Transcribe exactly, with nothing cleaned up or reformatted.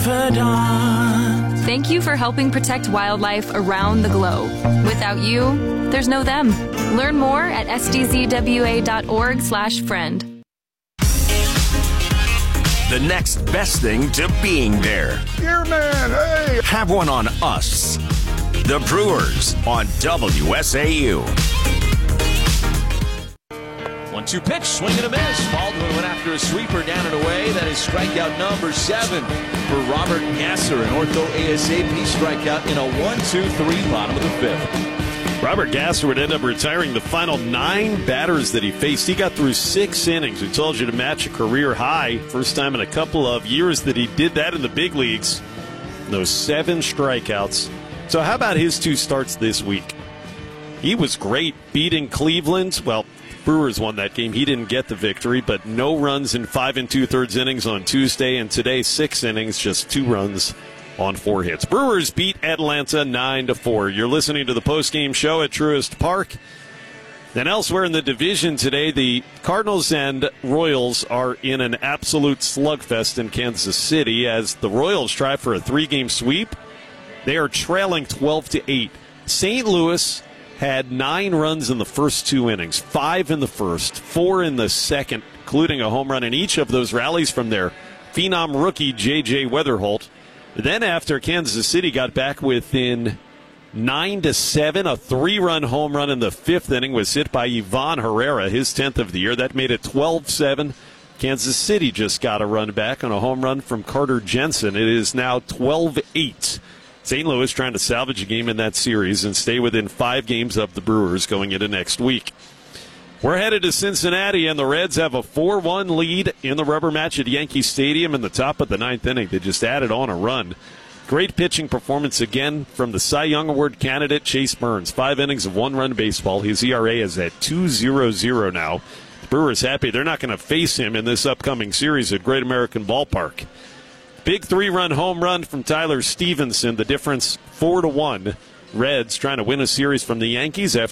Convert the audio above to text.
confidant. Thank you for helping protect wildlife around the globe. Without you, there's no them. Learn more at s d z w a dot org slash friend. The next best thing to being there. Here, man, hey! Have one on us. The Brewers on W S A U. one two pitch, swing and a miss. Baldwin went after a sweeper down and away. That is strikeout number seven for Robert Gasser, an Ortho A S A P strikeout in a one two three bottom of the fifth. Robert Gasser would end up retiring the final nine batters that he faced. He got through six innings. We told you to match a career high. First time in a couple of years that he did that in the big leagues. Those seven strikeouts. So how about his two starts this week? He was great, beating Cleveland. Well, Brewers won that game. He didn't get the victory, but no runs in five and two-thirds innings on Tuesday, and today six innings, just two runs on four hits. Brewers beat Atlanta nine to four. You're listening to the postgame show at Truist Park. Then elsewhere in the division today, the Cardinals and Royals are in an absolute slugfest in Kansas City as the Royals try for a three-game sweep. They are trailing twelve to eight. Saint Louis had nine runs in the first two innings, five in the first, four in the second, including a home run in each of those rallies from their phenom rookie J J Weatherholt. Then after Kansas City got back within nine to seven, a three-run home run in the fifth inning was hit by Ivan Herrera, his tenth of the year. That made it twelve seven. Kansas City just got a run back on a home run from Carter Jensen. It is now twelve eight. Saint Louis trying to salvage a game in that series and stay within five games of the Brewers going into next week. We're headed to Cincinnati, and the Reds have a four one lead in the rubber match at Yankee Stadium in the top of the ninth inning. They just added on a run. Great pitching performance again from the Cy Young Award candidate Chase Burns. Five innings of one-run baseball. His E R A is at two point oh oh now. The Brewers happy they're not going to face him in this upcoming series at Great American Ballpark. Big three-run home run from Tyler Stevenson. The difference four to one. Reds trying to win a series from the Yankees after